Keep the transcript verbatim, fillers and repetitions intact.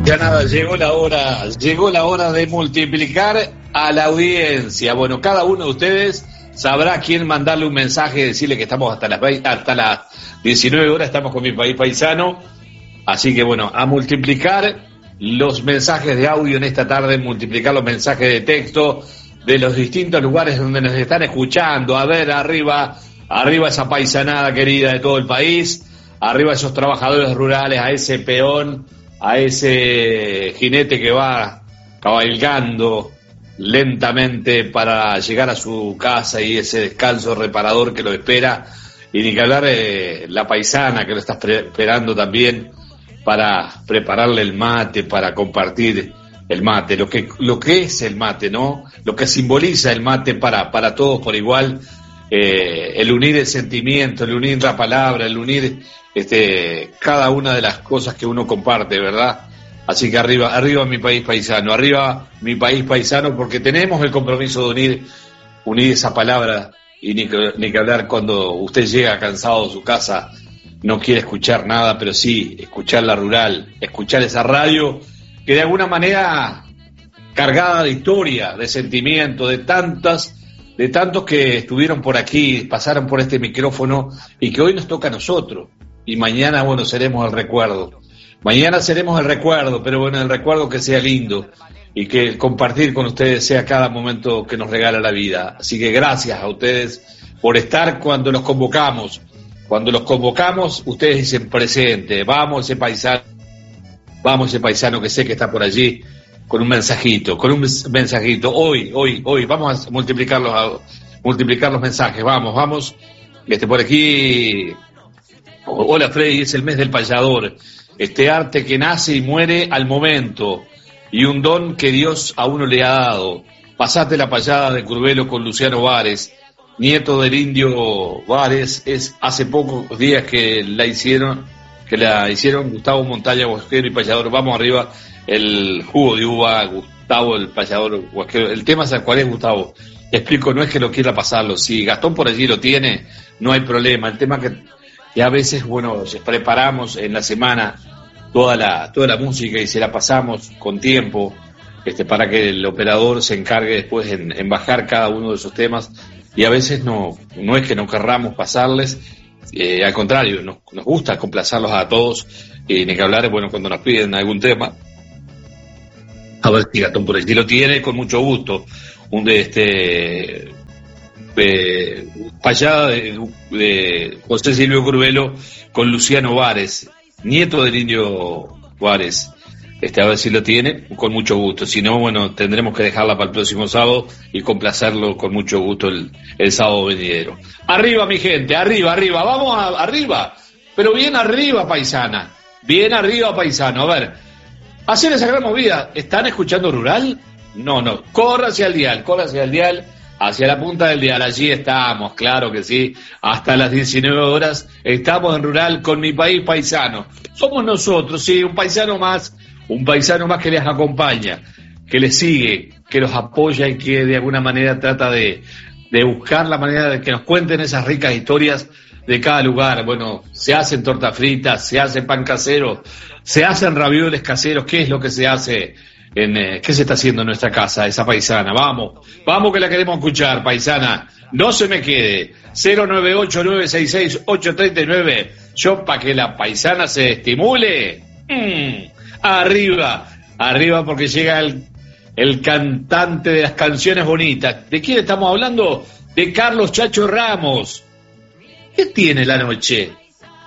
Ya nada, llegó la hora, llegó la hora de multiplicar a la audiencia. Bueno, cada uno de ustedes sabrá quién mandarle un mensaje, decirle que estamos hasta las hasta las diecinueve horas, estamos con Mi País Paisano. Así que bueno, a multiplicar los mensajes de audio en esta tarde, multiplicar los mensajes de texto de los distintos lugares donde nos están escuchando. A ver, arriba, arriba esa paisanada querida de todo el país, arriba esos trabajadores rurales, a ese peón, a ese jinete que va cabalgando lentamente para llegar a su casa y ese descanso reparador que lo espera, y ni que hablar de la paisana que lo está esperando también para prepararle el mate, para compartir el mate, lo que, lo que es el mate, ¿no? Lo que simboliza el mate para, para todos por igual, eh, el unir el sentimiento, el unir la palabra, el unir este, cada una de las cosas que uno comparte, ¿verdad? Así que arriba, arriba Mi País Paisano, arriba Mi País Paisano, porque tenemos el compromiso de unir, unir esa palabra, y ni que, ni que hablar cuando usted llega cansado de su casa, no quiere escuchar nada, pero sí escuchar la rural, escuchar esa radio que de alguna manera cargada de historia, de sentimiento, de tantas, de tantos que estuvieron por aquí, pasaron por este micrófono y que hoy nos toca a nosotros. Y mañana, bueno, seremos el recuerdo. Mañana seremos el recuerdo, pero bueno, el recuerdo que sea lindo y que compartir con ustedes sea cada momento que nos regala la vida. Así que gracias a ustedes por estar cuando los convocamos. Cuando los convocamos, ustedes dicen presente, vamos ese paisano, vamos ese paisano que sé que está por allí, con un mensajito, con un mensajito. Hoy, hoy, hoy, vamos a multiplicar los, a multiplicar los mensajes, vamos, vamos. Este, por aquí, hola Freddy, es el mes del payador, este arte que nace y muere al momento, y un don que Dios a uno le ha dado. Pasaste la payada de Curvelo con Luciano Vares, nieto del indio Vares, es hace pocos días que la hicieron, que la hicieron Gustavo Montaña, Huasquero y Payador. Vamos arriba, el jugo de uva, Gustavo, el Payador, Huasquero. El tema es cuál es, Gustavo. Te explico, no es que lo quiera pasarlo. Si Gastón por allí lo tiene, no hay problema. El tema que, que a veces, bueno, preparamos en la semana toda la, toda la música y se la pasamos con tiempo, este, para que el operador se encargue después en, en bajar cada uno de esos temas. Y a veces no, no es que no querramos pasarles, eh, al contrario, nos, nos gusta complacerlos a todos, y ni que hablar, bueno, cuando nos piden algún tema, a ver si Gastón por allí lo tiene, con mucho gusto, un de este, de, payada de, de José Silvio Curvelo con Luciano Vares, nieto del indio Vares. Este, a ver si lo tiene, con mucho gusto. Si no, bueno, tendremos que dejarla para el próximo sábado y complacerlo con mucho gusto el, el sábado venidero. Arriba, mi gente, arriba, arriba, vamos a, arriba, pero bien arriba, paisana, bien arriba, paisano. A ver, hacer esa gran movida. ¿Están escuchando Rural? No, no, corra hacia el dial, corra hacia el dial, hacia la punta del dial, allí estamos, claro que sí, hasta las diecinueve horas estamos en Rural con Mi País Paisano. Somos nosotros, sí, un paisano más. Un paisano más que les acompaña, que les sigue, que los apoya y que de alguna manera trata de, de buscar la manera de que nos cuenten esas ricas historias de cada lugar. Bueno, se hacen tortas fritas, se hace pan casero, se hacen ravioles caseros. ¿Qué es lo que se hace? En, eh, ¿Qué se está haciendo en nuestra casa, esa paisana? Vamos, vamos que la queremos escuchar, paisana. No se me quede. cero nueve ocho nueve seis seis ocho tres nueve. Yo, para que la paisana se estimule. Mmm. Arriba, arriba, porque llega el, el cantante de las canciones bonitas. ¿De quién estamos hablando? De Carlos Chacho Ramos. ¿Qué tiene la noche?